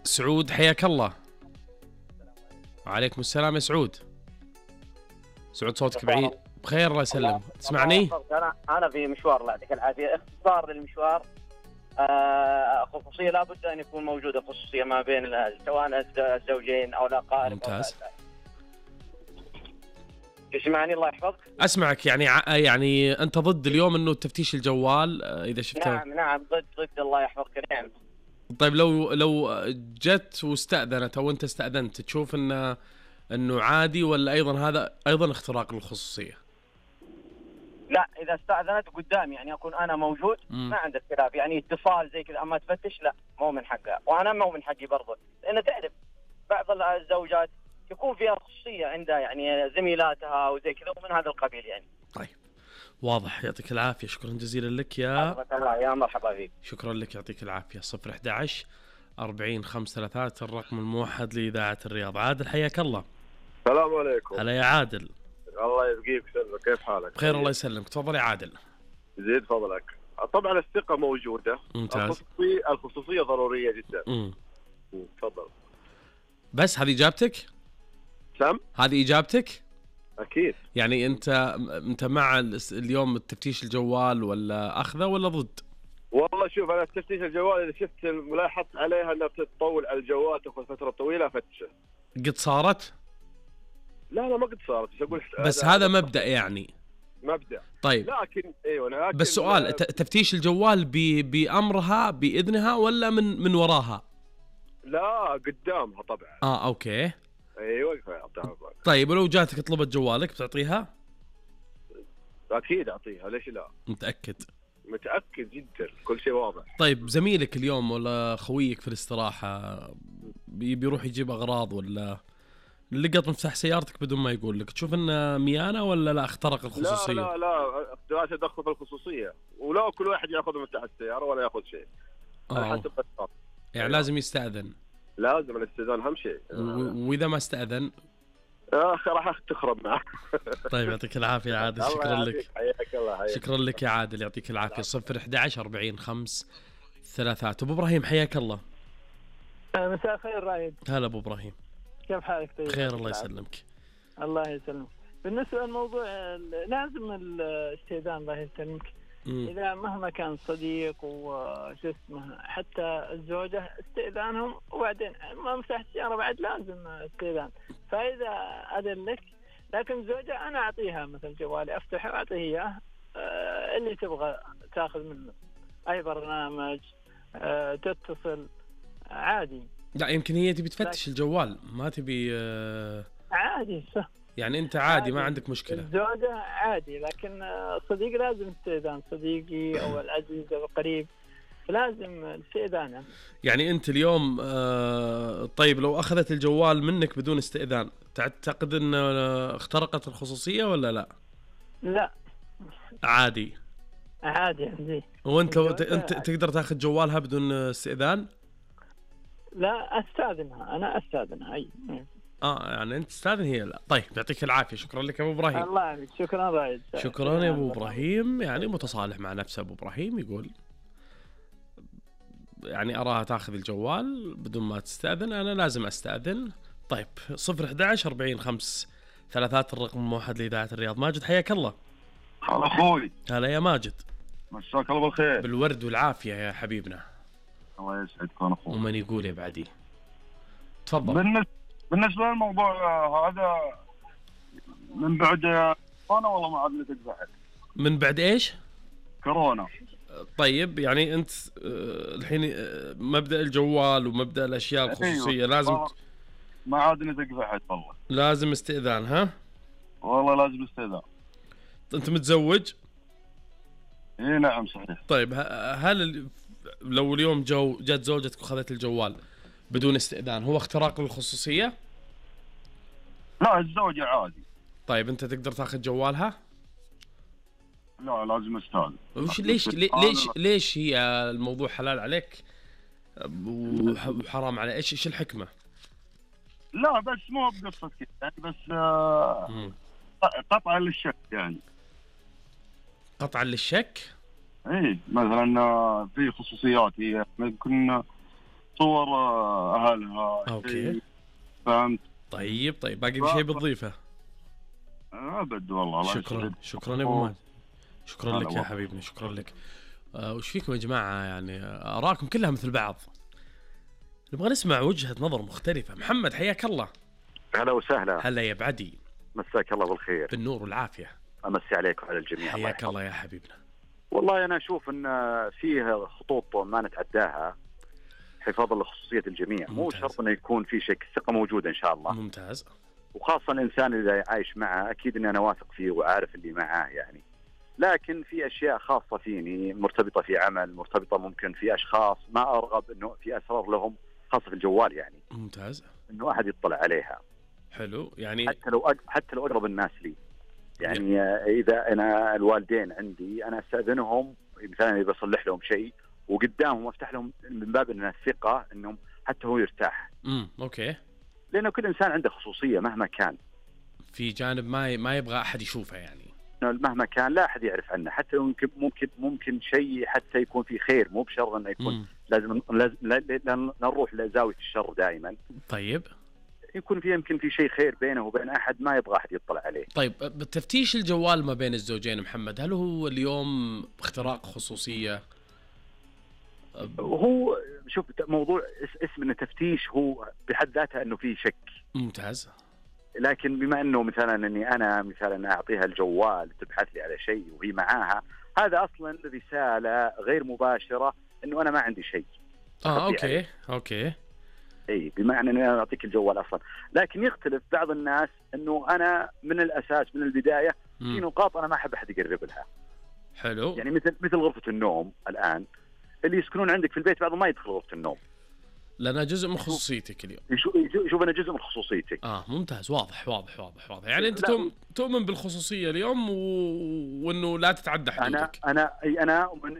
سعود حياك الله. وعليكم السلام يا سعود. سعود صوتك بعيد. بخير الله يسلم. تسمعني؟ أنا في مشوار، الله يعطيك العافية. اختصار للمشوار، خصوصية لابد أن يكون موجودة، خصوصية ما بين سواء الزوجين أو الأقارب. ممتاز. تسمعني الله يحفظك؟ أسمعك. يعني أنت ضد اليوم إنه تفتيش الجوال إذا شفته؟ نعم ضد الله يحفظك. نعم. طيب لو جت واستأذنت أو أنت استأذنت، تشوف إنه عادي ولا أيضا هذا أيضا اختراق للخصوصية؟ لا، إذا استأذنت قدامي يعني أكون أنا موجود ما عندك خلاف، يعني اتصال زي كذا أما تفتش لا، مو من حقها، وأنا مو من حقي برضه، لأن تعرف بعض الزوجات يكون فيها خصوصية عندها يعني زميلاتها وزي كذا ومن هذا القبيل يعني. طيب واضح، يعطيك العافية. شكرا جزيلا لك يا الله. يا مرحبا فيك. شكرا لك، يعطيك العافية. 011 40 533 الرقم الموحد لإذاعة الرياض. عادل حياك الله. السلام عليكم. هلا يا عادل. الله يبقيك ويسلمك، كيف حالك؟ بخير الله يسلمك. تفضل يا عادل. زيد فضلك. طبعا الثقة موجودة. ممتاز. الخصوصية ضرورية جدا. تفضل. بس هذه إجابتك؟ سم؟ هذه إجابتك؟ أكيد. يعني أنت مع اليوم التفتيش الجوال ولا أخذه ولا ضد؟ والله شوف، أنا تفتيش الجوال إذا شفت ملاحظت عليها أنها بتطول على الجوال تأخذ فترة طويلة أفتشه. قد صارت؟ لا ما قد صارت، ايش اقول. بس هذا مبدأ يعني. مبدأ. طيب. لكن بس سؤال، تفتيش الجوال بأمرها بإذنها ولا من وراها؟ لا قدامها طبعا. اوكي. ايوه. طيب ولو جاتك طلبت جوالك بتعطيها؟ اكيد اعطيها، ليش لا؟ متأكد جدا، كل شيء واضح. طيب زميلك اليوم ولا خويك في الاستراحة بيروح يجيب أغراض ولا لقط مفتاح سيارتك بدون ما يقول لك، تشوف انه ميانة ولا لا اخترق الخصوصية؟ لا تدخل في الخصوصية، ولا كل واحد ياخذ مفتاح السيارة ولا ياخذ شيء على حسب الخط. يعني لازم يستأذن. لازم الاستئذان اهم شيء. واذا ما استأذن راح تخرب معه. طيب يعطيك العافية يا عادل. شكرا لك. حياك الله. شكرا لك يا عادل، يعطيك العافية. 011 40 533. ابو ابراهيم حياك الله. مساء الخير رائد. هلا ابو ابراهيم. كيف حالك؟ طيب. خير الله يسلمك. الله يسلمك. بالنسبة للموضوع لازم الاستئذان الله يسلمك. إذا مهما كان صديق وش اسمه حتى الزوجة استئذانهم، وبعدين ما مساحة السيارة بعد لازم استئذان. فإذا أذن لك، لكن الزوجة أنا أعطيها مثل جوالي أفتحه وأعطيه إياه، اللي تبغى تأخذ منه أي برنامج تتصل عادي. لا يمكن هي تبي تفتش الجوال، ما تبي عادي. يعني أنت عادي ما عندك مشكلة. الزوجة عادي، لكن الصديق لازم استئذان، صديقي أو العزيز أو القريب لازم استئذانه. يعني أنت اليوم طيب لو أخذت الجوال منك بدون استئذان تعتقد أن اخترقت الخصوصية ولا لا؟ لا عادي عندي. وأنت أنت تقدر تأخذ جوالها بدون استئذان؟ لا أستأذنها، أنا أستأذنها. أي يعني انت استاذن هي لا. طيب يعطيك العافيه. شكرا لك يا ابو ابراهيم. الله يعافيك. شكرا رايد. شكرا يا ابو ابراهيم. يعني متصالح مع نفسه ابو ابراهيم، يقول يعني اراها تاخذ الجوال بدون ما تستاذن، انا لازم استاذن. طيب 011 40 533 الرقم الموحد لاذاعه الرياض. ماجد حياك الله. هلا اخوي. هلا يا ماجد. مساك الله بالخير. بالورد والعافيه يا حبيبنا. الله يسعدكم اخوي. ومن يقول يا بعدي. تفضل. بالنسبة للموضوع هذا من بعد كورونا والله ما عاد نتق بعد. من بعد ايش؟ كورونا. طيب يعني انت الحين مبدأ الجوال ومبدأ الاشياء الخصوصية لازم ما عاد نتق بعد والله. لازم استئذان. ها؟ والله لازم استئذان. انت متزوج؟ اي نعم صحيح. طيب هل لو اليوم جت زوجتك وخذت الجوال بدون استئذان هو اختراق للخصوصية؟ لا الزوجة عادي. طيب انت تقدر تاخذ جوالها؟ لا لازم استاذن. وش ليش هي الموضوع حلال عليك وحرام على ايش الحكمة؟ لا بس مو بقصة كذا يعني، بس قطعا للشك يعني. قطعا للشك؟ اي مثلا في خصوصيات هي ممكن صور اهلها. اوكي فهمت. طيب باقي في شيء بتضيفه؟ ابد والله. شكرا يا ابو ماجد، شكرا لك يا حبيبنا، شكرا لك. وش فيكم يا جماعه؟ يعني اراءكم كلها مثل بعض، نبغى نسمع وجهه نظر مختلفه. محمد حياك الله. هلا وسهلا. هلا يا بعدي، مساك الله بالخير. بالنور والعافيه. امسي عليك وعلى الجميع. حياك الله يا حبيبنا. والله انا اشوف ان فيه خطوط ما نتعداها حفاظا لخصوصيه الجميع. مو شرط انه يكون في شيء، الثقه موجوده ان شاء الله. ممتاز. وخاصه الانسان اللي عايش معه اكيد اني انا واثق فيه وعارف اللي معاه يعني. لكن في اشياء خاصه فيني مرتبطه في عمل، مرتبطه ممكن في اشخاص ما ارغب انه في اسرار لهم خاصه في الجوال يعني. ممتاز. انه احد يطلع عليها. حلو. يعني حتى لو اقرب الناس لي يعني. اذا انا الوالدين عندي انا استاذنهم مثلا اذا بصلح لهم شيء وقدامهم افتح لهم من باب ان الثقه انهم حتى هو يرتاح. اوكي. لانه كل انسان عنده خصوصيه مهما كان، في جانب ما يبغى احد يشوفه يعني. مهما كان لا احد يعرف عنه، حتى ممكن شيء حتى يكون في خير، مو بشرط انه يكون لازم نروح لزاويه الشر دائما. طيب يمكن في شيء خير بينه وبين احد ما يبغى احد يطلع عليه. طيب بتفتيش الجوال ما بين الزوجين محمد، هل هو اليوم اختراق خصوصية؟ هو شوف موضوع اسم انه تفتيش هو بحد ذاته انه فيه شك. ممتاز. لكن بما انه مثلا اني انا مثلا اعطيها الجوال تبحث لي على شيء وهي معاها، هذا اصلا رسالة غير مباشرة انه انا ما عندي شيء. اوكي. اي بمعنى اني انا اعطيك الجوال اصلا. لكن يختلف بعض الناس انه انا من الاساس من البدايه في نقاط انا ما احب احد يقرب لها. حلو. يعني مثل غرفه النوم الان، اللي يسكنون عندك في البيت بعضهم ما يدخل غرفه النوم لأنها جزء من خصوصيتك اليوم. شوف انا جزء من خصوصيتك. ممتاز. واضح. يعني انت تؤمن بالخصوصيه اليوم وانه لا تتعدى حدودك. انا اؤمن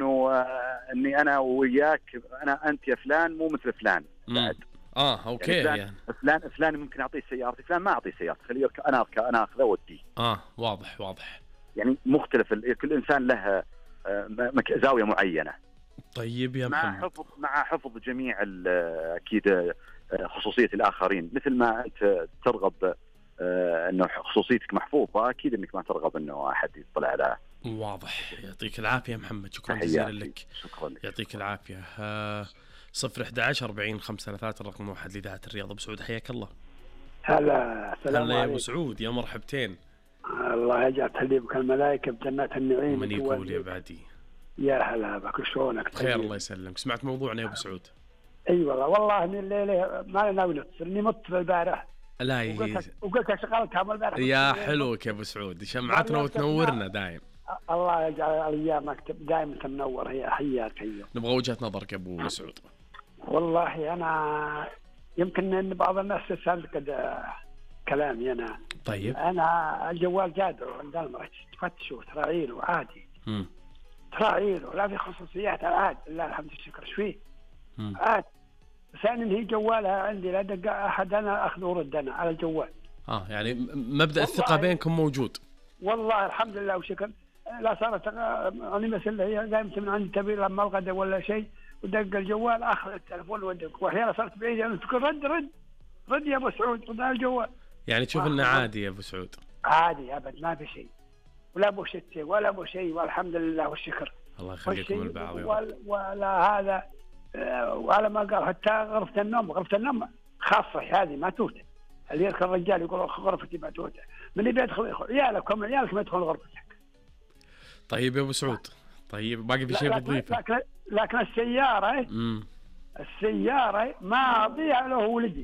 اني انا وياك انت يا فلان مو مثل فلان بعد. اوكي. يعني فلان ممكن اعطيه سيارتي، فلان ما اعطيه سيارتي، خليه يركب انا اخذه واوديه. واضح. يعني مختلف، كل انسان له زاويه معينه. طيب يا محمد، مع حفظ جميع اكيد خصوصيه الاخرين، مثل ما انت ترغب انه خصوصيتك محفوظه، اكيد انك ما ترغب انه احد يطلع على. واضح. يعطيك العافيه محمد، شكرا جزيلا لك. شكرا لك. يعطيك العافيه. 011 40 533 الرقم 1 لإذاعة الرياض. ابو سعود حياك الله. هلا السلام عليكم. هلا يا ابو سعود، يا مرحبتين. الله يجعل تهديبك الملائكه بجنات النعيم. من يقول يا بعدي. يا هلا بك، شلونك؟ بخير الله يسلمك. سمعت موضوعنا يا ابو سعود؟ اي والله من الليله ما ناوي نتصل، اني مت البارح. لا وقلت اشغل كامل البارح. يا حلوك يا ابو سعود، شمعتنا وتنورنا دايم. الله يجعل ايامك دائما منور. هي حياك. نبغى وجهة نظرك يا ابو سعود. والله انا يمكن ان بعض الناس تسالك كلامي انا. طيب انا الجوال جادر عند المرأة تفتشه تراعي له عادي. تراعي له لا في خصوصيات عاد، لله الحمد والشكر. ايش فيه؟ عاد. ثانيا هي جوالها عندي لا دق احد انا اخذ ورد انا على الجوال. يعني مبدأ الثقة بينكم موجود. والله الحمد لله وشكر. لا صارت انا مثل هي قايمه من عندي تبي لما الغداء ولا شيء ودق الجوال اخذ التليفون ودق، واحيانا صارت بعيده انا تقول رد يا ابو سعود، رد على الجوال. يعني تشوف انه عادي يا ابو سعود؟ عادي ابد، ما في شيء ولا ابو شيء ولا ابو شيء، والحمد لله والشكر. الله يخليكم البعض. ولا هذا وعلى ما قال حتى غرفه النوم خاصه هذه ما توته. اللي يدخل الرجال يقول غرفتي ما توته، من اللي بيدخل عيالك ما يدخل غرفتك. طيب يا ابو سعود، طيب باقي في شيء بتضيفه؟ لكن السياره ما اضيع له ولدي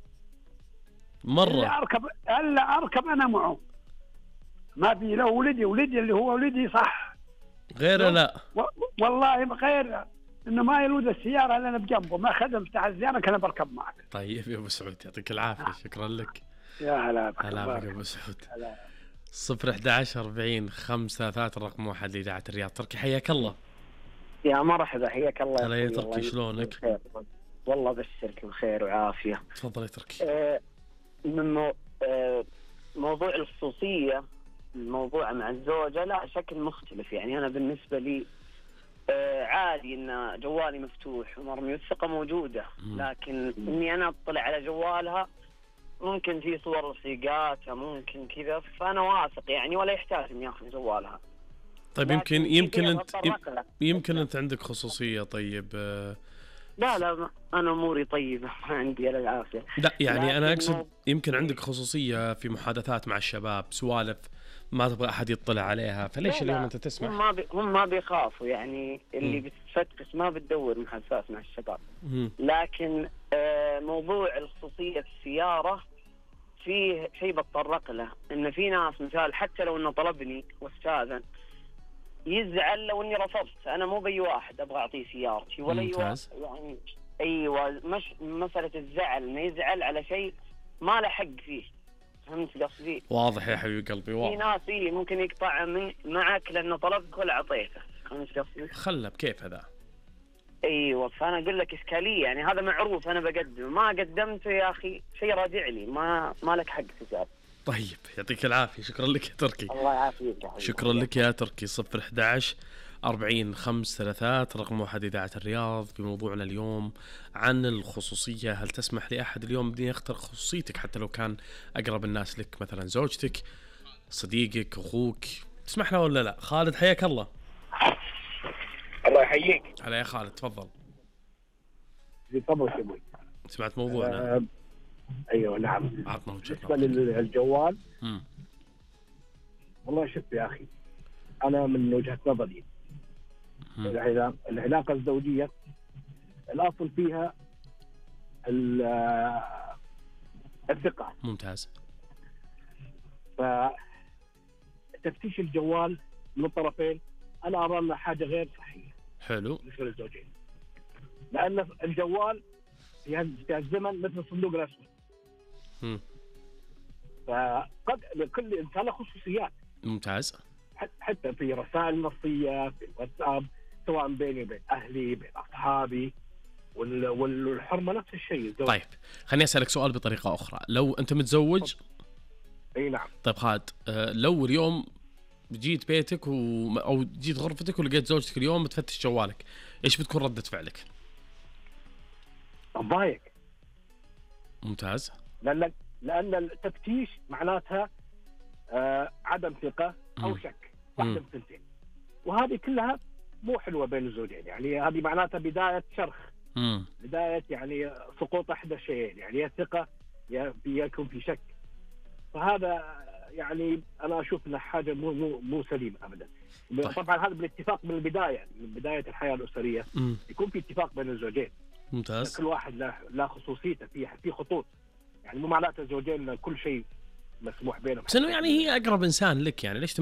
مره الا اركب انا معه، ما بي له ولدي اللي هو ولدي صح، غيره لا والله غير انه ما يلود السياره اللي انا بجنبه، ما خدم بتاع الزياره كان بركب معك. طيب يا ابو سعود يعطيك العافيه. شكرا لك. يا هلا بك. هلا بك يا ابو سعود. 011 40 533 الرقم 1 لإذاعة الرياض. تركي حياك الله. يا مرحبا حياك الله. هلا يا تركي، شلونك؟ والله بشرك بخير وعافية. تفضل يا تركي. من موضوع الخصوصية، الموضوع مع الزوجة لا شكل مختلف. يعني أنا بالنسبة لي عادي ان جوالي مفتوح ومرمي والثقة موجودة، لكن اني انا اطلع على جوالها ممكن في صور رفيقاتها ممكن كذا، فانا واثق يعني ولا يحتاج اني ياخذ جوالها. طيب يمكن انت عندك خصوصية. طيب لا انا اموري طيبة ما عندي الا العافية. لا يعني انا اقصد يمكن عندك خصوصية في محادثات مع الشباب، سوالف ما تبغى احد يطلع عليها، فليش اليوم انت تسمح؟ هم ما بيخافوا يعني اللي بتفتش ما بتدور محادثات مع الشباب. لكن موضوع الخصوصية في السيارة فيه شيء بتطرق له، ان في ناس مثال حتى لو انه طلبني واستاذن يزعل لو اني رفضت. انا مو بأي واحد ابغى اعطيه سيارتي ولا يعني ايوه، مش مسألة الزعل، انه يزعل على شيء ما له حق فيه. فهمت قصدي؟ واضح يا حبيبي قلبي، واضح. في ناس ممكن يقطع معك لانه طلبك ولا اعطيته. فهمت قصدي؟ خله بكيف هذا. ايوه، فانا اقول لك اشكاليه يعني، هذا معروف انا بقدمه، ما قدمته يا اخي شيء راجع لي، ما لك حق تجاب. طيب يعطيك العافيه، شكرا لك يا تركي. الله يعافيك. شكرا لك يا تركي. 011 40 533 رقم 1 إذاعة الرياض. في موضوعنا اليوم عن الخصوصية، هل تسمح لأحد اليوم بدي يخترق خصوصيتك حتى لو كان أقرب الناس لك، مثلا زوجتك، صديقك، أخوك، تسمح له ولا لا؟ خالد حياك الله. الله يحييك. هلا يا خالد، تفضل. تفضل يا ابوي. سمعت موضوعنا؟ ايوه نعم. عطنا وجهك. بالنسبه للجوال والله شوف يا اخي، انا من وجهه نظري العلاقه الزوجيه الاصل فيها الثقه. ممتاز. فتفتيش الجوال من الطرفين انا ارى انه حاجه غير صحيه. حلو. بالنسبه للزوجين، لان الجوال في الزمن مثل صندوق الاسود. فقد لكل انسان له خصوصيات. ممتاز. حتى في رسائل نصيه في الواتساب، سواء بيني وبين اهلي بين اصحابي، والحرمه نفس الشيء. طيب خليني اسالك سؤال بطريقه اخرى، لو انت متزوج. اي نعم. طيب خالد، لو اليوم جيت بيتك او جيت غرفتك ولقيت زوجتك اليوم بتفتش جوالك، ايش بتكون ردة فعلك؟ ضايق. ممتاز. لان التفتيش معناتها عدم ثقه او شك، واحده من الثنتين، وهذه كلها مو حلوه بين الزوجين. يعني هذه معناتها بدايه شرخ، بدايه يعني سقوط احدى الشيئين، يعني يا ثقه يا يكون في شك. فهذا يعني انا اشوف انه حاجه مو سليمه ابدا. طيب. طبعا هذا بالاتفاق من البدايه، من بدايه الحياه الاسريه يكون في اتفاق بين الزوجين. ممتاز. كل واحد له خصوصيته، في خطوط، يعني مو معناته الزوجين كل شيء مسموح بينهم. بس انه يعني هي اقرب انسان لك، يعني ليش